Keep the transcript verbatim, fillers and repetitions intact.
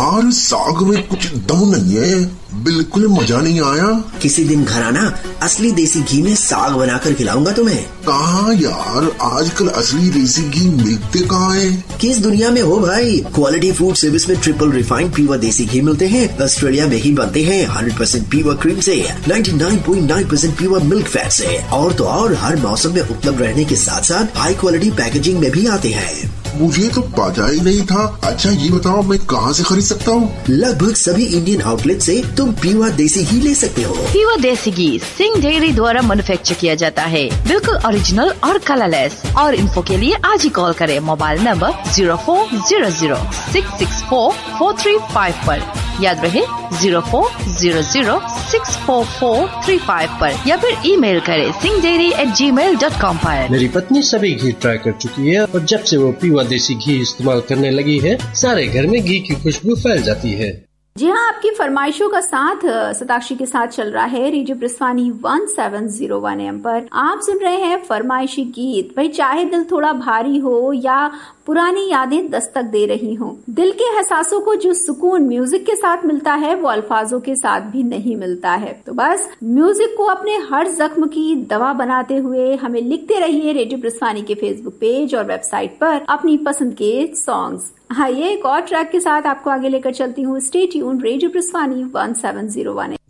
यार साग में कुछ दम नहीं है, बिल्कुल मजा नहीं आया। किसी दिन घर आना, असली देसी घी में साग बनाकर खिलाऊंगा तुम्हें। कहाँ यार, आजकल असली देसी घी मिलते कहाँ है? किस दुनिया में हो भाई, क्वालिटी फूड सर्विस में ट्रिपल रिफाइंड प्योर देसी घी मिलते हैं। ऑस्ट्रेलिया में ही बनते हैं, हंड्रेड परसेंट प्योर क्रीम से, ninety nine point nine percent pure milk fat से। और तो और हर मौसम में उपलब्ध रहने के साथ साथ हाई क्वालिटी पैकेजिंग में भी आते हैं। मुझे तो पता ही नहीं था। अच्छा ये बताओ मैं कहाँ से खरीद सकता हूँ? लगभग सभी इंडियन आउटलेट से तुम प्योर देसी घी ले सकते हो। प्योर देसी घी सिंह डेयरी द्वारा मैन्युफैक्चर किया जाता है, बिल्कुल ओरिजिनल और कलरलेस। और इन्फो के लिए आज ही कॉल करें mobile number zero four zero zero six six four four three five पर। याद रहे zero four zero zero six four four three five पर, या फिर ईमेल करें सिंह डेयरी एट जी मेल डॉट कॉम पर। मेरी पत्नी सभी घी ट्राई कर चुकी है और जब से वो प्योर देसी घी इस्तेमाल करने लगी है, सारे घर में घी की खुशबू फैल जाती है। जी हाँ, आपकी फरमाइशों का साथ सताक्षी के साथ चल रहा है radio ब्रिस्वानी one seven zero one M पर। आप सुन रहे हैं फरमाइशी गीत। भाई चाहे दिल थोड़ा भारी हो या पुरानी यादें दस्तक दे रही हो, दिल के एहसासों को जो सुकून म्यूजिक के साथ मिलता है वो अल्फाजों के साथ भी नहीं मिलता है। तो बस म्यूजिक को अपने हर जख्म की दवा बनाते हुए हमें लिखते रहिए रेडियो ब्रिस्वानी के फेसबुक पेज और वेबसाइट पर अपनी पसंद के सॉन्ग्स। हाँ, ये एक और ट्रैक के साथ आपको आगे लेकर चलती हूँ। Stay tuned, radio ब्रिस्वानी one seven zero one.